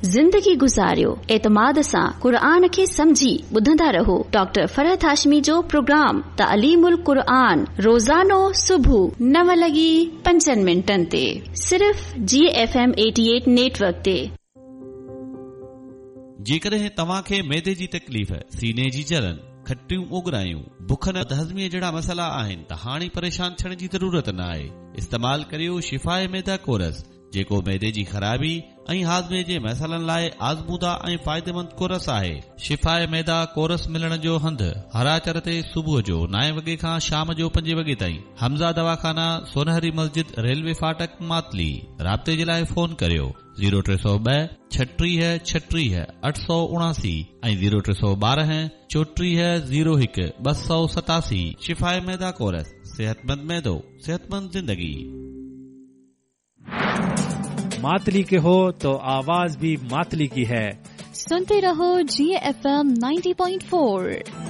ज़िंदगी गुज़ारियो एतमाद सां क़ुरान खे समझी ॿुधंदा रहो। डॉक्टर फरहत हाशमी जो प्रोग्राम तालीमुल क़ुरान रोज़ानो सुबुह 9:05 ते सिर्फ़ GFM 88 नेटवर्क ते। जेकॾहिं तव्हांखे मैदे जी तकलीफ़, सीने जी जलन, खटियूं ओगरायूं, बुख न हज़मीअ जहिड़ा मसला आहिनि त हाणे परेशान थियण जी ज़रूरत न आहे। इस्तेमाल करियो शिफ़ाए मैदा कोरस, जेको मैदे जी ख़राबी ऐं हाज़मे जे मसइलनि लाइ आज़मूदा ऐं फ़ाइदेमंद कोरस आहे। शिफ़ाए मैदा कोरस मिलण जो हंधि हराचर ते सुबुह जो 9 वॻे खां शाम जो 5 वॻे ताईं। हमज़ा दवाखाना, सोनहरी मस्जिद, रेलवे फाटक, मातली। राब्ते जे लाइ फ़ोन करियो 0302 36 36 879 ऐं 0312 34 01 287। शिफ़ाए मैदा कोरस, सेहतमंद मैदो, सेहतमंद जिंदगी। मातली के हो तो आवाज भी मातली की है। सुनते रहो GFM 90.4।